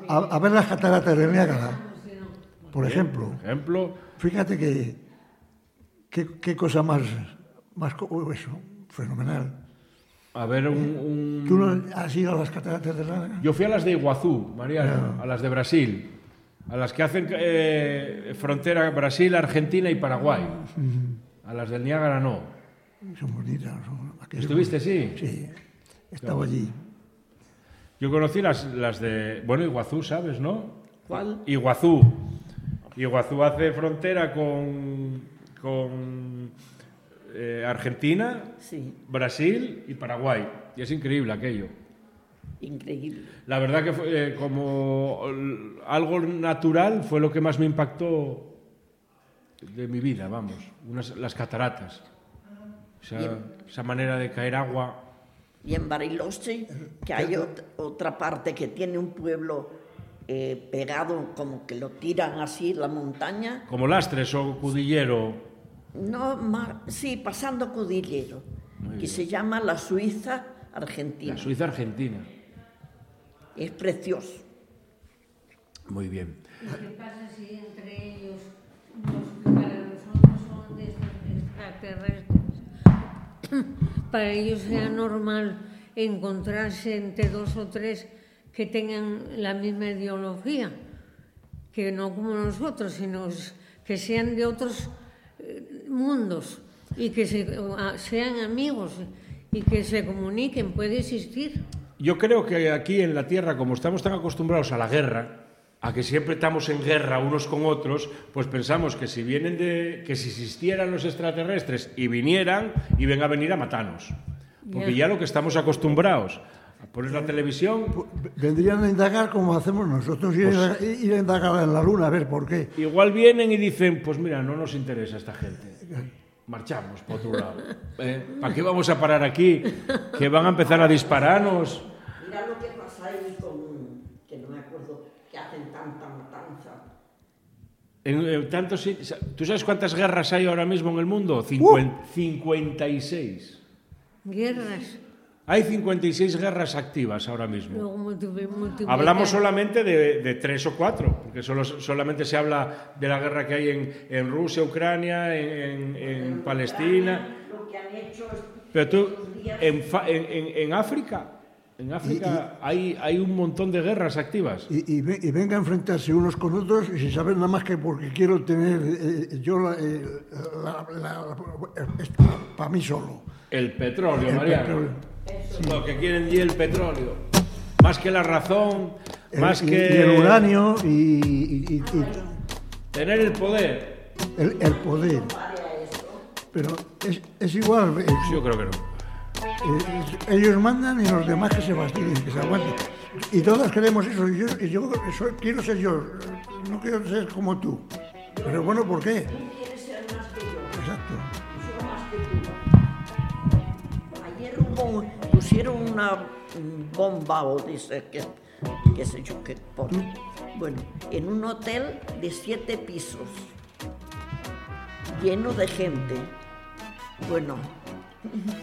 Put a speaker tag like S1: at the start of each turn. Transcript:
S1: a ver las cataratas del Niágara, por ejemplo. Fíjate qué cosa más eso, fenomenal.
S2: A ver,
S1: ¿Tú no has ido a las cataratas del Niágara?
S2: Yo fui a las de Iguazú, Mariano, a las de Brasil, a las que hacen frontera Brasil, Argentina y Paraguay. A las del Niágara no.
S1: Son bonitas.
S2: ¿Estuviste, sí?
S1: Sí, estaba allí.
S2: Yo conocí las de... Bueno, Iguazú, ¿sabes, no?
S3: ¿Cuál?
S2: Iguazú. Iguazú hace frontera con Argentina,
S3: sí,
S2: Brasil y Paraguay. Y es increíble aquello.
S3: Increíble.
S2: La verdad que fue como algo natural, fue lo que más me impactó de mi vida, vamos. Las cataratas. Esa manera de caer agua.
S3: Y en Bariloche, que hay otra parte que tiene un pueblo pegado, como que lo tiran así, la montaña.
S2: Como Lastres o Cudillero.
S3: No, sí, pasando Cudillero, que se llama la Suiza Argentina.
S2: La Suiza Argentina.
S3: Es precioso.
S2: Muy bien.
S4: Lo que pasa es que entre ellos, los que para nosotros son extraterrestres, para ellos sea normal encontrarse entre 2 o 3 que tengan la misma ideología, que no como nosotros, sino que sean de otros mundos y que sean amigos y que se comuniquen, puede existir.
S2: Yo creo que aquí en la Tierra, como estamos tan acostumbrados a la guerra, a que siempre estamos en guerra unos con otros, pues pensamos que si existieran los extraterrestres y vinieran, iban a venir a matarnos. Porque ya lo que estamos acostumbrados a poner la televisión...
S1: Vendrían a indagar como hacemos nosotros, ir a indagar en la Luna, a ver por qué.
S2: Igual vienen y dicen, pues mira, no nos interesa esta gente. Marchamos por otro lado. ¿Para qué vamos a parar aquí? Que van a empezar a dispararnos.
S3: Mira lo que pasa ahí que no me acuerdo, que hacen tanta matanza.
S2: ¿Tú sabes cuántas guerras hay ahora mismo en el mundo? 56.
S4: Guerras.
S2: Hay 56 guerras activas ahora mismo. Hablamos solamente de 3 o 4, porque solamente se habla de la guerra que hay en Rusia, Ucrania, en Palestina.
S3: Lo que han hecho
S2: pero tú, en África hay un montón de guerras activas.
S1: Y venga a enfrentarse unos con otros y sin saber nada más que porque quiero tener para mí solo.
S2: El petróleo, Mariano. Sí. Lo que quieren es el petróleo. Más que la razón, más que...
S1: Y el uranio y
S2: tener el poder.
S1: El poder. Pero es igual.
S2: Yo creo que no.
S1: Ellos mandan y los demás que se fastidien, que se aguanten. Y todos queremos eso. Y yo quiero ser yo. No quiero ser como tú. Pero bueno, ¿por qué?
S3: Tú quieres ser más que yo.
S1: Exacto.
S3: Soy más que tú. Ayer pusieron una bomba o dice qué sé yo qué. Bueno, en un hotel de 7 pisos, lleno de gente. Bueno.